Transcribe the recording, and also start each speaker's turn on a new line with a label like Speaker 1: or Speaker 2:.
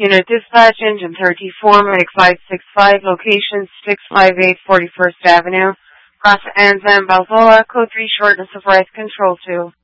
Speaker 1: Unit dispatch, engine 34, Mike 565, location 658 41st Avenue, Casa Anza and Balboa, code 3, shortness of rice, control 2.